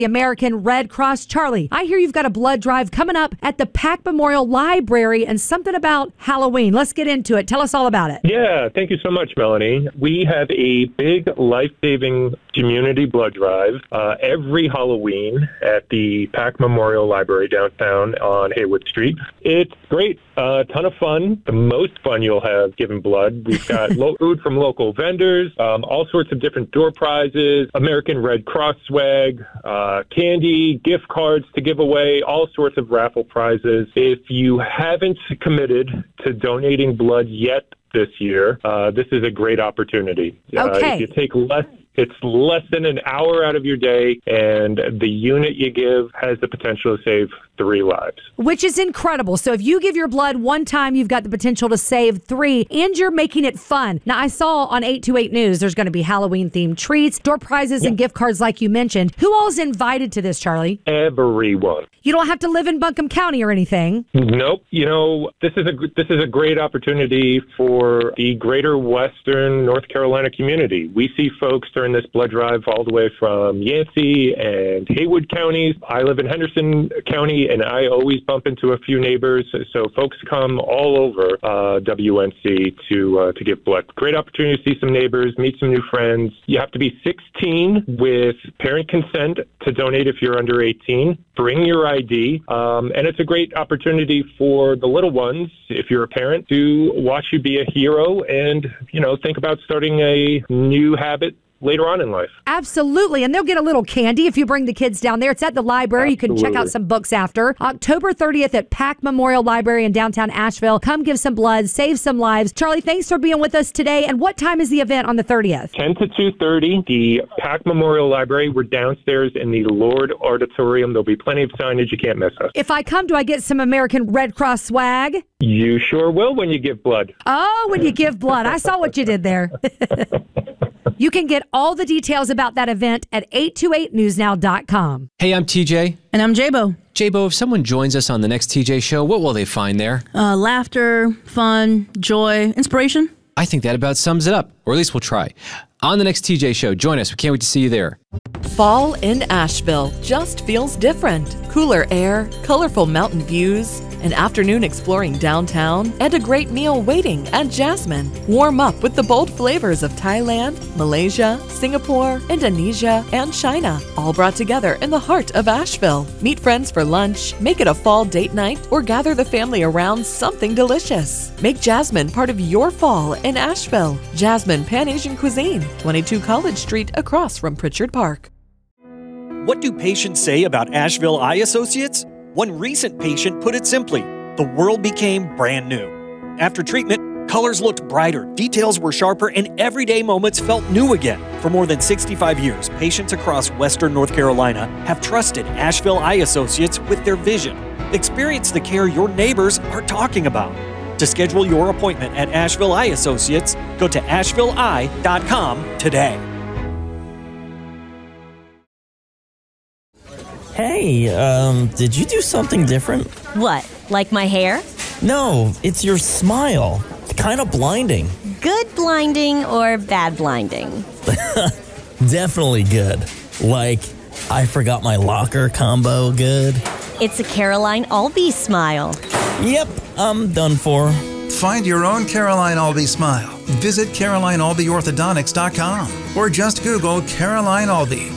the American Red Cross. Charlie, I hear you've got a blood drive coming up at the Pack Memorial Library and something about Halloween. Let's get into it. Tell us all about it. Yeah, thank you so much, Melanie. We have a big life-saving community blood drive every Halloween at the Pack Memorial Library downtown on Haywood Street. It's great. A ton of fun. The most fun you'll have giving blood. We've got food from local vendors, all sorts of different door prizes, American Red Cross swag, candy, gift cards to give away, all sorts of raffle prizes. If you haven't committed to donating blood yet this year, this is a great opportunity. Okay. If you take it's less than an hour out of your day, and the unit you give has the potential to save 3 lives. Which is incredible. So if you give your blood one time, you've got the potential to save 3, and you're making it fun. Now, I saw on 828 News, there's going to be Halloween-themed treats, door prizes, and gift cards like you mentioned. Who all is invited to this, Charlie? Everyone. You don't have to live in Buncombe County or anything. Nope. You know, this is a great opportunity for the greater Western North Carolina community. We see folks during this blood drive all the way from Yancey and Haywood counties. I live in Henderson County, and I always bump into a few neighbors. So folks come all over WNC to give blood. Great opportunity to see some neighbors, meet some new friends. You have to be 16 with parent consent to donate if you're under 18. Bring your ID, and it's a great opportunity for the little ones, if you're a parent, to watch you be a hero and, think about starting a new habit later on in life. Absolutely. And they'll get a little candy if you bring the kids down there. It's at the library. Absolutely. You can check out some books after. October 30th at Pack Memorial Library in downtown Asheville. Come give some blood, save some lives. Charlie, thanks for being with us today. And what time is the event on the 30th? 10 to 2:30, the Pack Memorial Library. We're downstairs in the Lord Auditorium. There'll be plenty of signage. You can't miss us. If I come, do I get some American Red Cross swag? You sure will when you give blood. Oh, when you give blood. I saw what you did there. You can get all the details about that event at 828newsnow.com. Hey, I'm TJ. And I'm Jabo. Jabo, if someone joins us on the next TJ show, what will they find there? Laughter, fun, joy, inspiration. I think that about sums it up, or at least we'll try. On the next TJ show, join us. We can't wait to see you there. Fall in Asheville just feels different. Cooler air, colorful mountain views, an afternoon exploring downtown, and a great meal waiting at Jasmine. Warm up with the bold flavors of Thailand, Malaysia, Singapore, Indonesia, and China, all brought together in the heart of Asheville. Meet friends for lunch, make it a fall date night, or gather the family around something delicious. Make Jasmine part of your fall in Asheville. Jasmine Pan-Asian Cuisine, 22 College Street across from Pritchard Park. What do patients say about Asheville Eye Associates? One recent patient put it simply, the world became brand new. After treatment, colors looked brighter, details were sharper, and everyday moments felt new again. For more than 65 years, patients across Western North Carolina have trusted Asheville Eye Associates with their vision. Experience the care your neighbors are talking about. To schedule your appointment at Asheville Eye Associates, go to ashevilleeye.com today. Hey, did you do something different? What, like my hair? No, it's your smile. Kind of blinding. Good blinding or bad blinding? Definitely good. Like, I forgot my locker combo good. It's a Caroline Albee smile. Yep, I'm done for. Find your own Caroline Albee smile. Visit CarolineAlbeeOrthodontics.com or just Google Caroline Albee.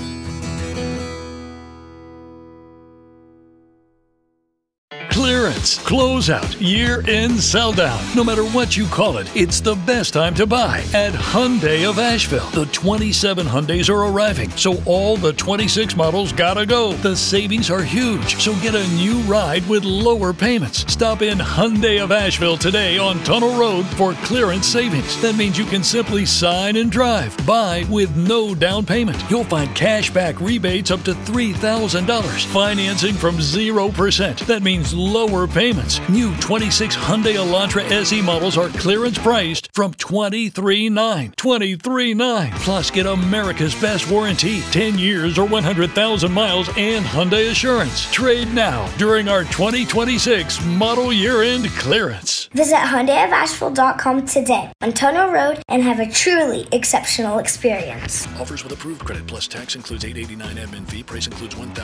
Clearance, closeout, year-end sell-down. No matter what you call it, it's the best time to buy at Hyundai of Asheville. The 27 Hyundais are arriving, so all the 26 models gotta go. The savings are huge, so get a new ride with lower payments. Stop in Hyundai of Asheville today on Tunnel Road for clearance savings. That means you can simply sign and drive. Buy with no down payment. You'll find cash back rebates up to $3,000. Financing from 0%. That means lower payments. New 26 Hyundai Elantra SE models are clearance priced from $23,900. $23,900. Plus, get America's best warranty, 10 years or 100,000 miles, and Hyundai Assurance. Trade now during our 2026 model year-end clearance. Visit HyundaiofAsheville.com today on Tono Road and have a truly exceptional experience. Offers with approved credit plus tax includes $889 admin fee. Price includes $1,000